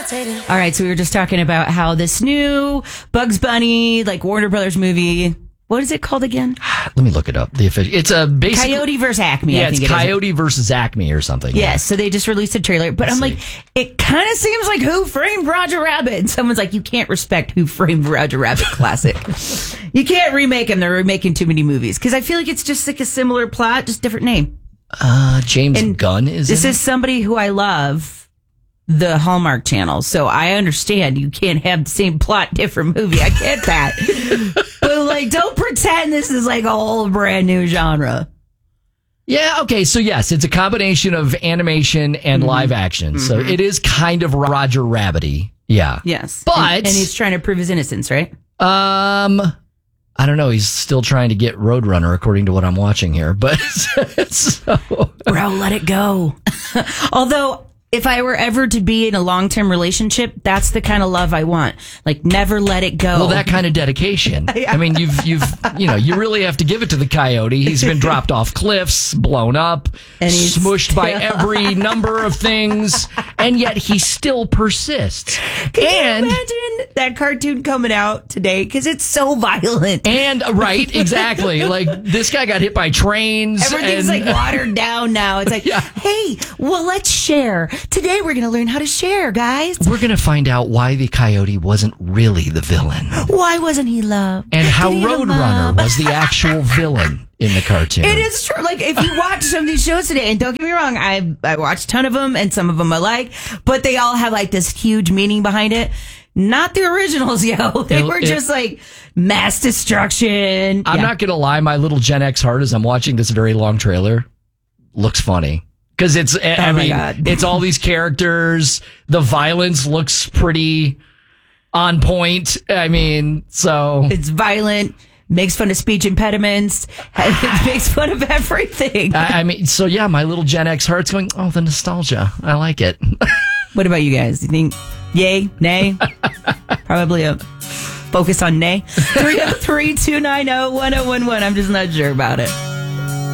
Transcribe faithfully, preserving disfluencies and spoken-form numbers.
All right, so we were just talking about how this new Bugs Bunny, like Warner Brothers movie, what is it called again? Let me look it up. The official. It's a basically Coyote versus Acme. Yeah, I think it's it Coyote is. versus Acme or something. Yes, Yeah. so they just released a trailer, but Let's I'm see. like, it kind of seems like Who Framed Roger Rabbit. And someone's like, you can't respect Who Framed Roger Rabbit classic. You can't remake them. They're remaking too many movies because I feel like it's just like a similar plot, just different name. Uh, James And Gunn is. This in is somebody who I love. The Hallmark Channel. So I understand you can't have the same plot, different movie. I get that. But like, don't pretend this is like a whole brand new genre. Yeah, okay, so yes, it's a combination of animation and Mm-hmm. live action. So it is kind of Roger Rabbit-y. Yeah. Yes. But And, and he's trying to prove his innocence, right? Um I don't know, he's still trying to get Roadrunner according to what I'm watching here. But so Bro, let it go. Although if I were ever to be in a long-term relationship, that's the kind of love I want. Like, never let it go. Well, that kind of dedication. I mean, you've, you've, you know, you really have to give it to the Coyote. He's been dropped off cliffs, blown up, And he's smushed by still- every number of things, and yet he still persists. Can and you imagine that cartoon coming out today? Because it's so violent. and right, exactly. Like this guy got hit by trains. Everything's and, like watered down now. It's like, Yeah. hey, well, let's share. Today we're going to learn how to share, guys. We're gonna find out why the Coyote wasn't really the villain, Why wasn't he loved? and how Did he get a Roadrunner mom? was the actual villain in the cartoon. It is true. Like, if you watch some of these shows today, and don't get me wrong, I I watched a ton of them, and some of them I like, but they all have like this huge meaning behind it. Not the originals, yo. They It- were it- just like mass destruction. I'm Yeah. not gonna lie, my little Gen X heart as I'm watching this very long trailer looks funny. Because it's, I Oh my mean, God. it's all these characters. The violence looks pretty on point. I mean, so It's violent, makes fun of speech impediments, it makes fun of everything. I, I mean, so yeah, my little Gen X heart's going, oh, the nostalgia. I like it. What about you guys? You think yay, nay? Probably a focus on nay. three oh three, two nine oh, one oh one one. I'm just not sure about it.